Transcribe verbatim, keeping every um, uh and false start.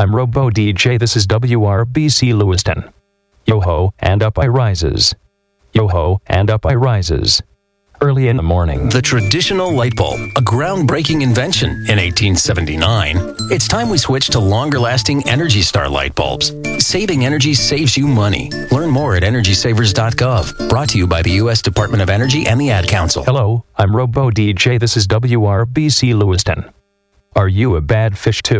I'm Robo D J, this is W R B C Lewiston. Yo-ho, and up I rises. Yo-ho, and up I rises. Early in the morning. The traditional light bulb, a groundbreaking invention in eighteen seventy-nine. It's time we switch to longer-lasting Energy Star light bulbs. Saving energy saves you money. Learn more at energy savers dot gov. Brought to you by the U S Department of Energy and the Ad Council. Hello, I'm Robo D J, this is W R B C Lewiston. Are you a bad fish too?